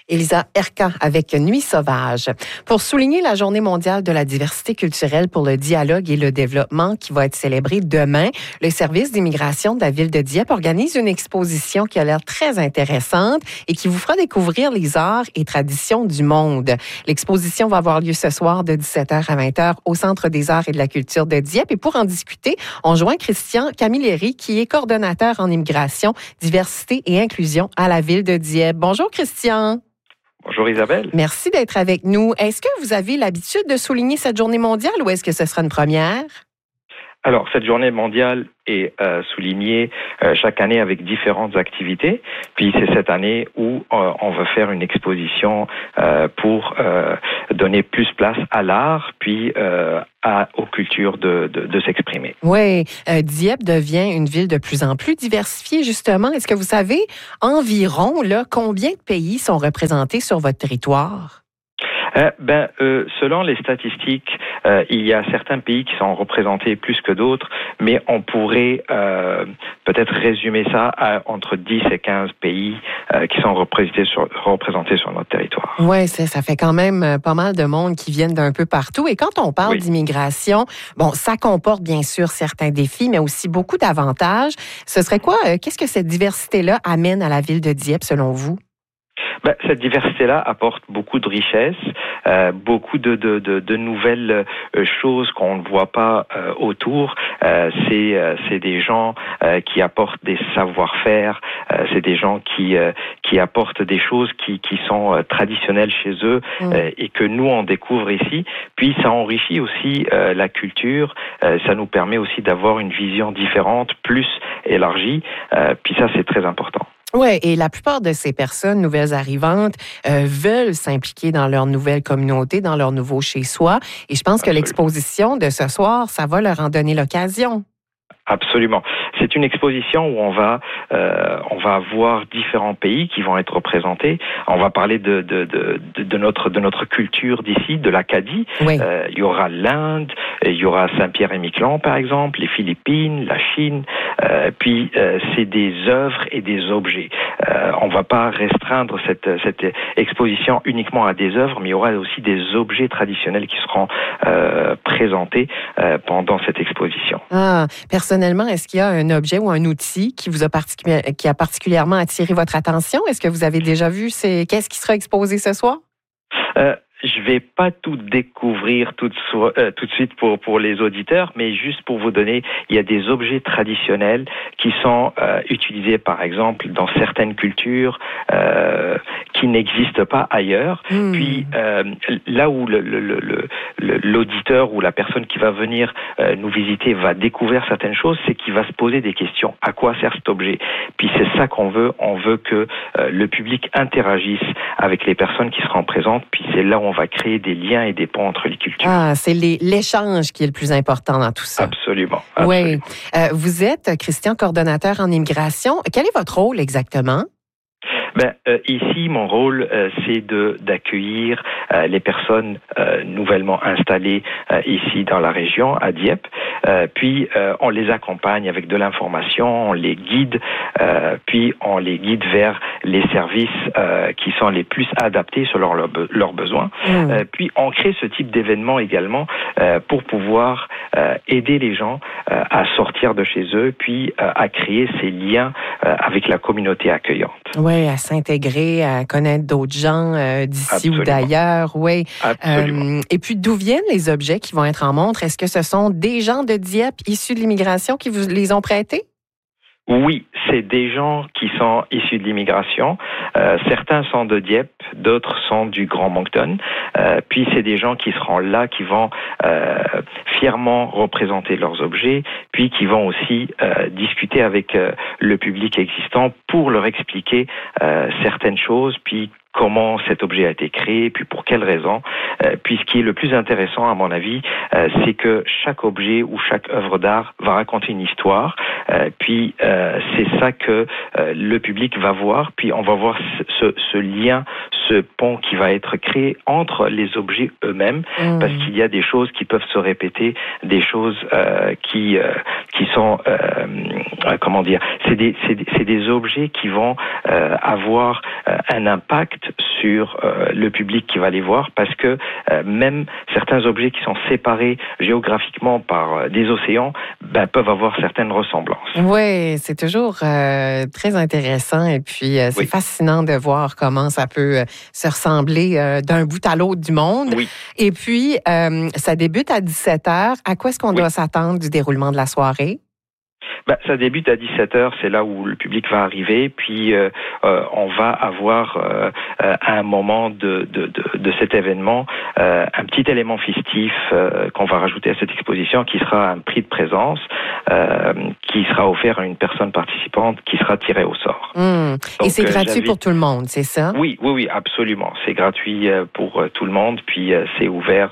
Elisa Erka avec Nuit sauvage. Pour souligner la Journée mondiale de la diversité culturelle pour le dialogue et le développement qui va être célébrée demain, le service d'immigration de la ville de Dieppe organise une exposition qui a l'air très intéressante et qui vous fera découvrir les arts et traditions du monde. L'exposition va avoir lieu ce soir de 17h à 20h au Centre des arts et de la culture de Dieppe. Et pour en discuter, on joint Christian Camilleri, qui est coordonnateur en immigration, diversité et inclusion à la ville de Dieppe. Bonjour Christian. Bonjour Isabelle. Merci d'être avec nous. Est-ce que vous avez l'habitude de souligner cette journée mondiale ou est-ce que ce sera une première? Alors, cette journée mondiale est soulignée chaque année avec différentes activités. Puis c'est cette année où on va faire une exposition pour donner plus place à l'art, puis aux cultures de s'exprimer. Oui, Dieppe devient une ville de plus en plus diversifiée, justement. Est-ce que vous savez environ combien de pays sont représentés sur votre territoire? Selon les statistiques, il y a certains pays qui sont représentés plus que d'autres, mais on pourrait peut-être résumer ça à entre 10 et 15 pays qui sont représentés sur notre territoire. Oui, ça fait quand même pas mal de monde qui viennent d'un peu partout. Et quand on parle d'immigration, bon, ça comporte bien sûr certains défis, mais aussi beaucoup d'avantages. Ce serait quoi? Qu'est-ce que cette diversité-là amène à la ville de Dieppe, selon vous? Cette diversité-là apporte beaucoup de richesses, beaucoup de nouvelles choses qu'on ne voit pas autour. C'est des gens qui apportent des savoir-faire, c'est des gens qui apportent des choses qui sont traditionnelles chez eux et que nous, on découvre ici. Puis ça enrichit aussi la culture, ça nous permet aussi d'avoir une vision différente, plus élargie, puis ça, c'est très important. Oui, et la plupart de ces personnes nouvelles arrivantes veulent s'impliquer dans leur nouvelle communauté, dans leur nouveau chez-soi. Et je pense que l'exposition de ce soir, ça va leur en donner l'occasion. Absolument. C'est une exposition où on va avoir différents pays qui vont être représentés. On va parler de notre culture d'ici, de l'Acadie. Oui. Il y aura l'Inde, il y aura Saint-Pierre-et-Miquelon par exemple, les Philippines, la Chine. Puis c'est des œuvres et des objets. On va pas restreindre cette exposition uniquement à des œuvres, mais il y aura aussi des objets traditionnels qui seront présentés pendant cette exposition. Personnellement, est-ce qu'il y a un objet ou un outil qui vous a qui a particulièrement attiré votre attention? Est-ce que vous avez déjà vu qu'est-ce qui sera exposé ce soir? Je vais pas tout découvrir tout de suite pour les auditeurs, mais juste pour vous donner, il y a des objets traditionnels qui sont utilisés par exemple dans certaines cultures qui n'existent pas ailleurs. Puis là où l'auditeur ou la personne qui va venir nous visiter va découvrir certaines choses, c'est qu'il va se poser des questions. À quoi sert cet objet? Puis c'est ça qu'on veut. On veut que le public interagisse avec les personnes qui seront présentes. Puis c'est là où on va créer des liens et des ponts entre les cultures. C'est l'échange qui est le plus important dans tout ça. Absolument. Oui. Vous êtes, Christian, coordonnateur en immigration. Quel est votre rôle exactement? Ici, mon rôle, c'est d'accueillir les personnes nouvellement installées ici dans la région, à Dieppe. Puis, on les accompagne avec de l'information, on les guide, puis on les guide vers les services qui sont les plus adaptés selon leurs besoins. Puis, on crée ce type d'événement également pour pouvoir aider les gens à sortir de chez eux, puis à créer ces liens avec la communauté accueillante. Oui, à s'intégrer, à connaître d'autres gens d'ici ou d'ailleurs. Oui. Absolument. Et puis, d'où viennent les objets qui vont être en montre? Est-ce que ce sont des gens de Dieppe issus de l'immigration qui vous les ont prêtés? Oui, c'est des gens qui sont issus de l'immigration. Certains sont de Dieppe, d'autres sont du Grand Moncton. Puis c'est des gens qui seront là, qui vont fièrement représenter leurs objets, puis qui vont aussi discuter avec le public existant pour leur expliquer certaines choses, puis comment cet objet a été créé, puis pour quelles raisons. Puis ce qui est le plus intéressant, à mon avis, c'est que chaque objet ou chaque œuvre d'art va raconter une histoire. Puis c'est ça que le public va voir. Puis on va voir ce lien ce pont qui va être créé entre les objets eux-mêmes, parce qu'il y a des choses qui peuvent se répéter, des choses qui sont comment dire, c'est des objets qui vont avoir un impact sur le public qui va les voir, parce que même certains objets qui sont séparés géographiquement par des océans peuvent avoir certaines ressemblances. Oui, c'est toujours très intéressant et puis c'est fascinant de voir comment ça peut se ressembler d'un bout à l'autre du monde. Oui. Et puis, ça débute à 17h. À quoi est-ce qu'on doit s'attendre du déroulement de la soirée? Ça débute à 17h, c'est là où le public va arriver, puis on va avoir à un moment de cet événement un petit élément festif qu'on va rajouter à cette exposition, qui sera un prix de présence qui sera offert à une personne participante qui sera tirée au sort. Donc, et c'est gratuit pour tout le monde, c'est ça? Oui, absolument. C'est gratuit pour tout le monde, puis c'est ouvert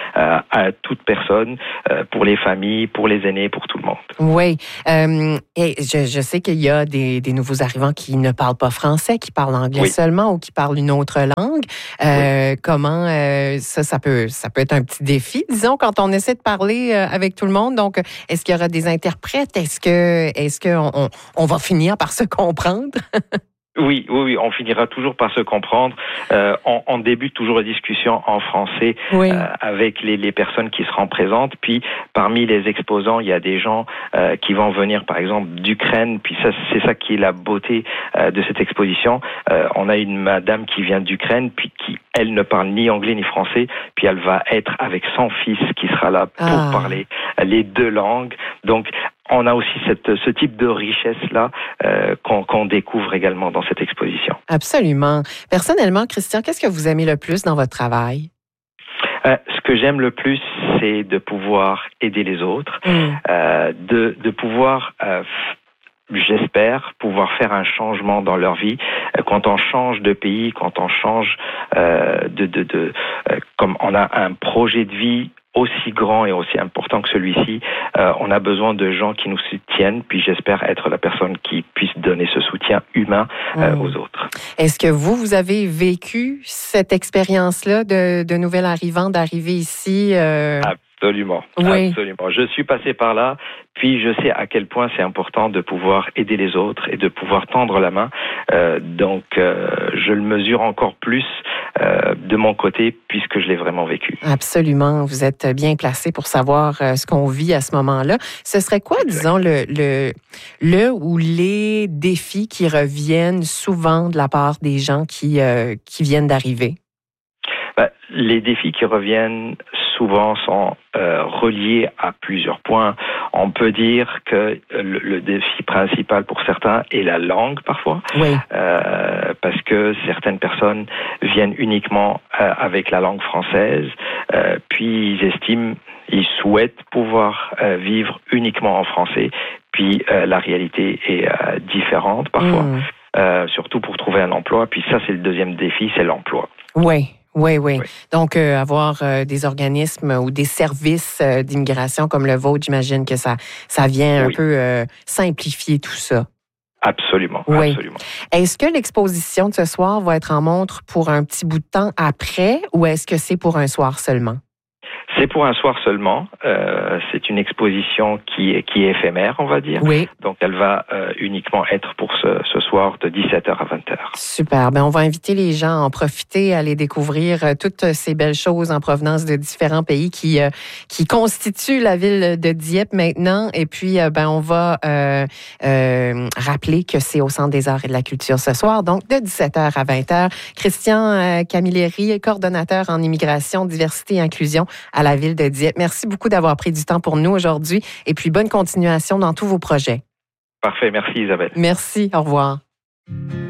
à toute personne, pour les familles, pour les aînés, pour tout le monde. Oui. Et je sais qu'il y a des nouveaux arrivants qui ne parlent pas français, qui parlent anglais seulement ou qui parlent une autre langue. Comment ça peut être un petit défi, disons, quand on essaie de parler avec tout le monde. Donc, est-ce qu'il y aura des interprètes? Est-ce que on va finir par se comprendre? Oui, on finira toujours par se comprendre. On débute toujours la discussion en français avec les personnes qui seront présentes. Puis, parmi les exposants, il y a des gens qui vont venir, par exemple, d'Ukraine. Puis ça, c'est ça qui est la beauté de cette exposition. On a une madame qui vient d'Ukraine, puis qui, elle, ne parle ni anglais ni français. Puis elle va être avec son fils qui sera là pour parler les deux langues. Donc, on a aussi ce type de richesse-là qu'on découvre également dans cette exposition. Absolument. Personnellement, Christian, qu'est-ce que vous aimez le plus dans votre travail? Ce que j'aime le plus, c'est de pouvoir aider les autres, de pouvoir... j'espère pouvoir faire un changement dans leur vie. Quand on change de pays, quand on change comme on a un projet de vie aussi grand et aussi important que celui-ci, on a besoin de gens qui nous soutiennent, puis j'espère être la personne qui puisse donner ce soutien humain aux autres. Est-ce que vous avez vécu cette expérience-là de nouvel arrivant, d'arriver ici? Absolument. Je suis passé par là, puis je sais à quel point c'est important de pouvoir aider les autres et de pouvoir tendre la main. Donc, je le mesure encore plus de mon côté, puisque je l'ai vraiment vécu. Absolument. Vous êtes bien placé pour savoir ce qu'on vit à ce moment-là. Ce serait quoi, disons, le ou les défis qui reviennent souvent de la part des gens qui viennent d'arriver? Les défis qui reviennent souvent sont reliés à plusieurs points. On peut dire que le défi principal pour certains est la langue parfois, parce que certaines personnes viennent uniquement avec la langue française, puis ils souhaitent pouvoir vivre uniquement en français, puis la réalité est différente parfois, surtout pour trouver un emploi. Puis ça, c'est le deuxième défi, c'est l'emploi. Oui. Donc, avoir des organismes ou des services d'immigration comme le vôtre, j'imagine que ça vient un peu simplifier tout ça. Absolument. Est-ce que l'exposition de ce soir va être en montre pour un petit bout de temps après ou est-ce que c'est pour un soir seulement? C'est pour un soir seulement. C'est une exposition qui est éphémère, on va dire. Oui. Donc, elle va uniquement être pour ce soir de 17h à 20h. Super. On va inviter les gens à en profiter, à aller découvrir toutes ces belles choses en provenance de différents pays qui constituent la ville de Dieppe maintenant. Et puis, on va rappeler que c'est au Centre des arts et de la culture ce soir, donc de 17h à 20h. Christian Camilleri, coordonnateur en immigration, diversité et inclusion à la ville de Dieppe. Merci beaucoup d'avoir pris du temps pour nous aujourd'hui et puis bonne continuation dans tous vos projets. Parfait. Merci Isabelle. Merci. Au revoir.